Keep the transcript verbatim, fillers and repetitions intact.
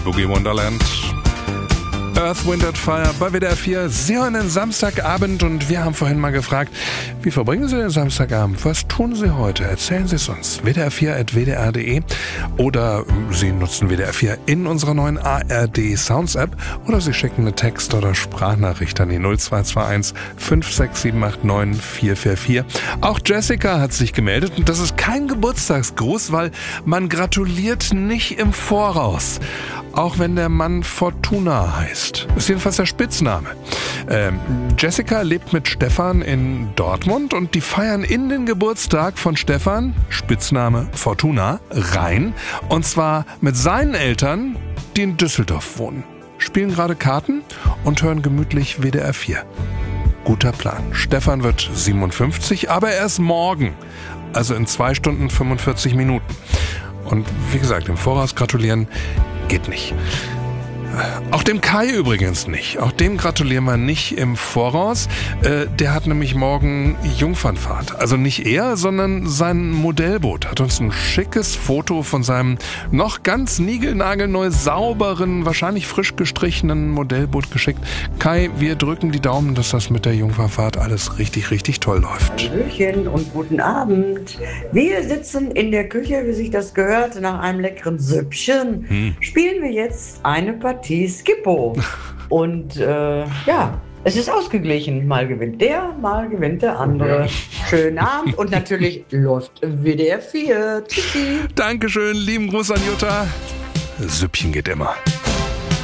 Boogie Wonderland. Earth, Wind and Fire bei W D R vier. Sie hören den Samstagabend und wir haben vorhin mal gefragt, wie verbringen Sie den Samstagabend? Was tun Sie heute? Erzählen Sie es uns. W D R vier at w d r punkt d e oder Sie nutzen W D R vier in unserer neuen A R D Sounds App oder Sie schicken eine Text- oder Sprachnachricht an die null zwei zwei eins fünf sechs sieben acht neun vier vier vier. Auch Jessica hat sich gemeldet und das ist kein Geburtstagsgruß, weil man gratuliert nicht im Voraus. Auch wenn der Mann Fortuna heißt. Ist jedenfalls der Spitzname. Ähm, Jessica lebt mit Stefan in Dortmund und die feiern in den Geburtstag von Stefan, Spitzname Fortuna, rein. Und zwar mit seinen Eltern, die in Düsseldorf wohnen. Spielen gerade Karten und hören gemütlich W D R vier. Guter Plan. Stefan wird siebenundfünfzig, aber erst morgen. Also in zwei Stunden fünfundvierzig Minuten. Und wie gesagt, im Voraus gratulieren geht nicht. Auch dem Kai übrigens nicht. Auch dem gratulieren wir nicht im Voraus. Äh, der hat nämlich morgen Jungfernfahrt. Also nicht er, sondern sein Modellboot. Hat uns ein schickes Foto von seinem noch ganz niegelnagelneu sauberen, wahrscheinlich frisch gestrichenen Modellboot geschickt. Kai, wir drücken die Daumen, dass das mit der Jungfernfahrt alles richtig, richtig toll läuft. Hallöchen und guten Abend. Wir sitzen in der Küche, wie sich das gehört, nach einem leckeren Süppchen. Hm. Spielen wir jetzt eine Partie Skippo. Und äh, ja, es ist ausgeglichen. Mal gewinnt der, mal gewinnt der andere. Schönen Abend und natürlich läuft W D R vier. Tschüssi. Dankeschön, lieben Gruß an Jutta. Süppchen geht immer.